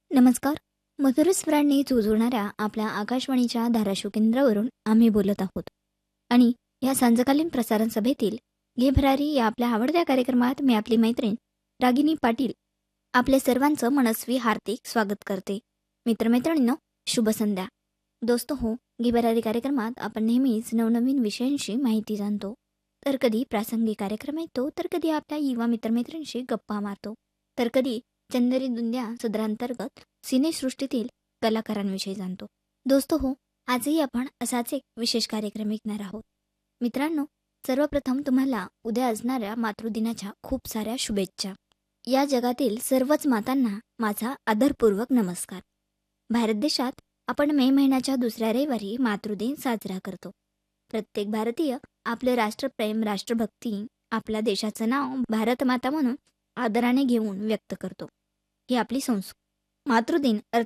नमस्कार. मधुर स्वरांनी झुळझुळणाऱ्या आपल्या आकाशवाणीच्या धाराशिव केंद्रावरून आम्ही बोलत आहोत. आणि या सांजकालीन प्रसारण सभेतील घे भरारी या आपल्या आवडत्या कार्यक्रमात मी आपली मैत्रीण रागिनी पाटील आपल्या सर्वांचं मनस्वी हार्दिक स्वागत करते. मित्रमैत्रिणींनो, शुभ संध्या. दोस्तो हो, घे भरारी कार्यक्रमात आपण नेहमीच नवनवीन विषयांशी माहिती जाणतो. तर कधी प्रासंगिक कार्यक्रम येतो, तर कधी आपल्या युवा मित्रमैत्रिणींशी गप्पा मारतो, तर कधी चंदेरी दुंद्या सदरांतर्गत सिनेसृष्टीतील कलाकारांविषयी जाणतो. दोस्तो हो, आजही आपण असाच एक विशेष कार्यक्रम ऐकणार आहोत. मित्रांनो, सर्वप्रथम तुम्हाला उद्या असणाऱ्या मातृदिनाच्या खूप साऱ्या शुभेच्छा. या जगातील सर्वच मातांना माझा आदरपूर्वक नमस्कार. भारत देशात आपण मे महिन्याच्या दुसऱ्या रविवारी मातृदिन साजरा करतो. प्रत्येक भारतीय आपले राष्ट्रप्रेम, राष्ट्रभक्ती, आपल्या देशाचं नाव भारतमाता म्हणून आदराने घेऊन व्यक्त करतो. ही आपली संस्कृती. मातृदिन